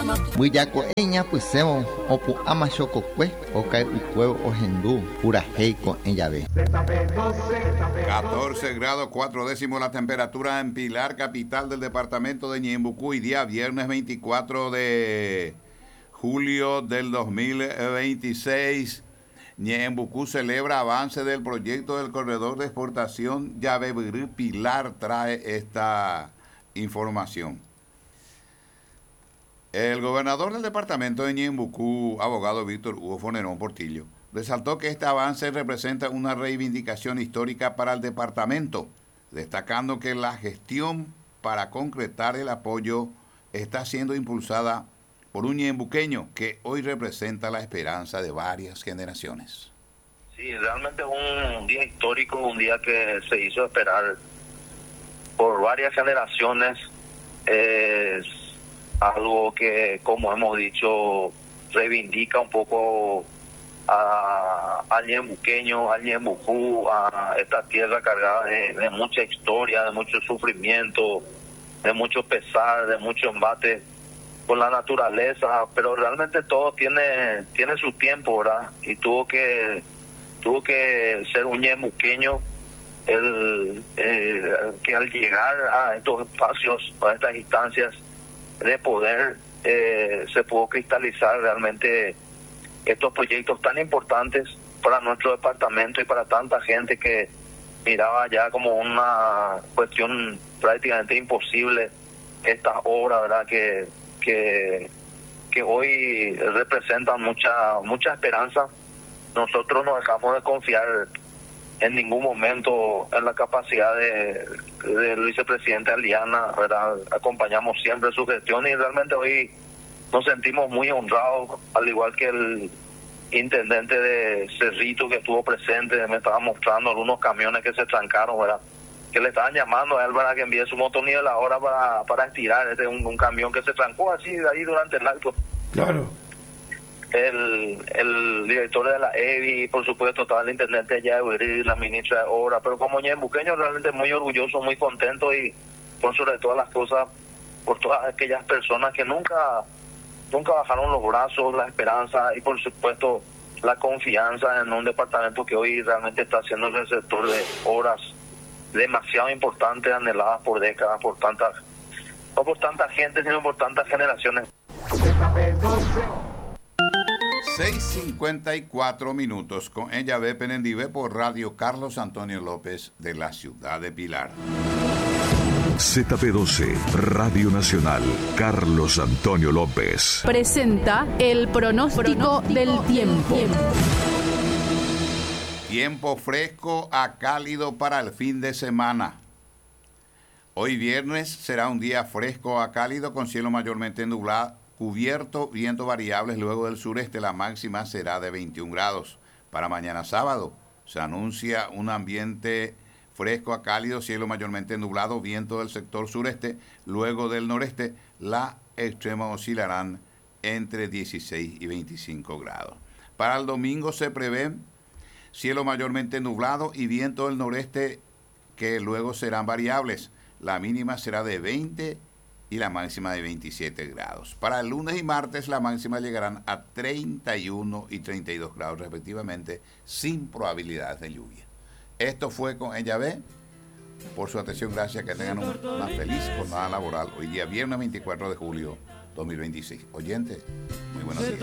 Buyako eña pusemo opu amashoko kwe okai ukueo ojendu pura heiko en llave. 14 grados 4 décimos la temperatura en Pilar, capital del departamento de Ñembucú, día viernes 24 de julio del 2026. Ñembucú celebra avance del proyecto del corredor de exportación Llavebirí. Pilar trae esta información. El gobernador del departamento de Ñembucú, abogado Víctor Hugo Fornerón Portillo, resaltó que este avance representa una reivindicación histórica para el departamento, destacando que la gestión para concretar el apoyo está siendo impulsada por un ñembuqueño que hoy representa la esperanza de varias generaciones. Sí, realmente un día histórico, un día que se hizo esperar por varias generaciones. Es algo que, como hemos dicho, reivindica un poco al ñembuqueño, al Ñembucú, a esta tierra cargada de mucha historia, de mucho sufrimiento, de mucho pesar, de mucho embate con la naturaleza, pero realmente todo tiene su tiempo, ¿verdad? Y tuvo que ser un ñembuqueño que al llegar a estos espacios, a estas instancias de poder, se pudo cristalizar realmente estos proyectos tan importantes para nuestro departamento y para tanta gente que miraba ya como una cuestión prácticamente imposible estas obras, ¿verdad? Que hoy representan mucha esperanza. Nosotros no dejamos de confiar en ningún momento en la capacidad del vicepresidente Aliana, ¿verdad? Acompañamos siempre su gestión y realmente hoy nos sentimos muy honrados, al igual que el intendente de Cerrito que estuvo presente, me estaba mostrando algunos camiones que se trancaron, ¿verdad? Que le estaban llamando a él para que envíe su motoniveladora para estirar un camión que se trancó así de ahí durante el acto. Claro. El director de la EBI, por supuesto, estaba el intendente allá de Llavebirí, la ministra de Obras, pero como ñembuqueño realmente muy orgulloso, muy contento y por sobre todas las cosas, por todas aquellas personas que nunca bajaron los brazos, la esperanza y por supuesto la confianza en un departamento que hoy realmente está siendo el receptor de obras demasiado importantes, anheladas por décadas, no por tanta gente, sino por tantas generaciones. 6:54 minutos con ella ve Penendive por Radio Carlos Antonio López de la ciudad de Pilar. ZP12, Radio Nacional, Carlos Antonio López. Presenta el pronóstico del tiempo. Tiempo fresco a cálido para el fin de semana. Hoy viernes será un día fresco a cálido con cielo mayormente nublado, cubierto, vientos variables luego del sureste. La máxima será de 21 grados. Para mañana sábado se anuncia un ambiente fresco a cálido, cielo mayormente nublado, viento del sector sureste, luego del noreste. La extrema oscilarán entre 16 y 25 grados. Para el domingo se prevé cielo mayormente nublado y viento del noreste que luego serán variables. La mínima será de 20 y la máxima de 27 grados. Para el lunes y martes la máxima llegarán a 31 y 32 grados respectivamente, sin probabilidades de lluvia. Esto fue con ella ve. Por su atención, gracias, que tengan una feliz jornada laboral hoy día viernes 24 de julio 2026. Oyentes, muy buenos días.